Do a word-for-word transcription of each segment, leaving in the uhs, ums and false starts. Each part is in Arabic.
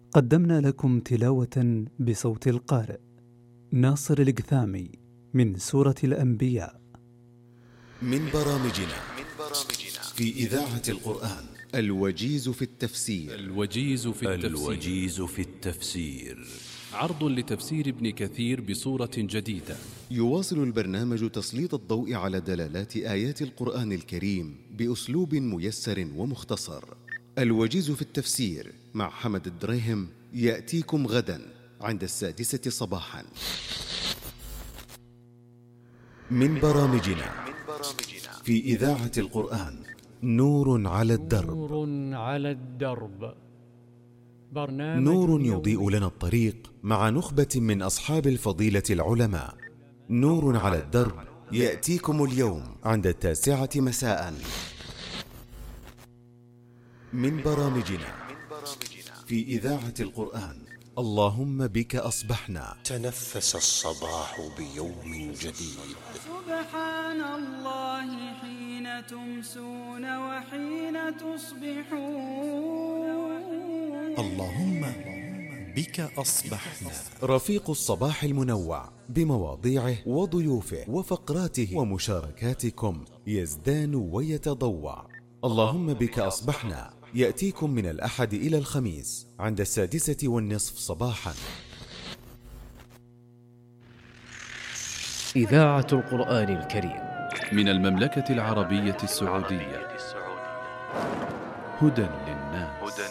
قدمنا لكم تلاوة بصوت القارئ ناصر القثامي من سورة الأنبياء. من برامجنا في إذاعة القرآن الوجيز في التفسير. الوجيز في التفسير, الوجيز في التفسير. عرض لتفسير ابن كثير بصورة جديدة. يواصل البرنامج تسليط الضوء على دلالات آيات القرآن الكريم بأسلوب ميسر ومختصر. الوجيز في التفسير مع حمد الدريهم يأتيكم غدا عند السادسة صباحا. من برامجنا في إذاعة القرآن نور على الدرب. نور على الدرب، برنامج نور يضيء لنا الطريق مع نخبة من أصحاب الفضيلة العلماء. نور على الدرب يأتيكم اليوم عند التاسعة مساء. من برامجنا في إذاعة القرآن اللهم بك أصبحنا. تنفس الصباح بيوم جديد. سبحان الله حين تمسون وحين تصبحون. اللهم بك أصبحنا. رفيق الصباح المنوع بمواضيعه وضيوفه وفقراته ومشاركاتكم يزدان ويتضوع. اللهم بك أصبحنا يأتيكم من الأحد إلى الخميس عند السادسة والنصف صباحا. إذاعة القرآن الكريم من المملكة العربية السعودية. هدى للناس.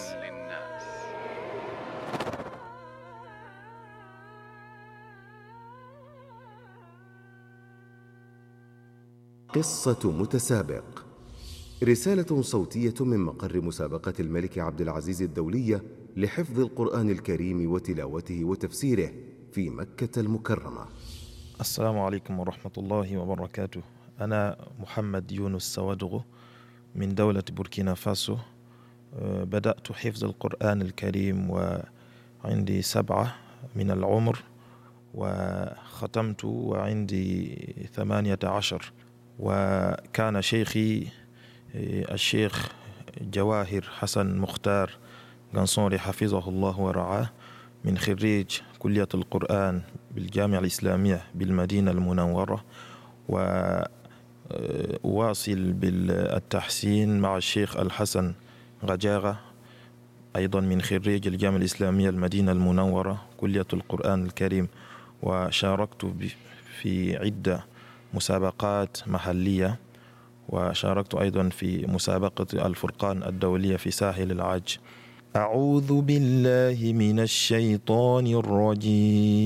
قصة متسابق، رسالة صوتية من مقر مسابقة الملك عبد العزيز الدولية لحفظ القرآن الكريم وتلاوته وتفسيره في مكة المكرمة. السلام عليكم ورحمة الله وبركاته. أنا محمد يونس سوادغو من دولة بوركينا فاسو. بدأت حفظ القرآن الكريم وعندي سبعة من العمر، وختمت وعندي ثمانية عشر. وكان شيخي الشيخ جواهر حسن مختار قنصوري حفظه الله ورعاه، من خريج كلية القرآن بالجامعة الإسلامية بالمدينة المنورة، وواصل بالتحسين مع الشيخ الحسن غجاغة أيضا من خريج الجامعة الإسلامية المدينة المنورة كلية القرآن الكريم. وشاركت في عدة مسابقات محلية، وشاركت أيضا في مسابقة الفرقان الدولية في ساحل العاج. أعوذ بالله من الشيطان الرجيم.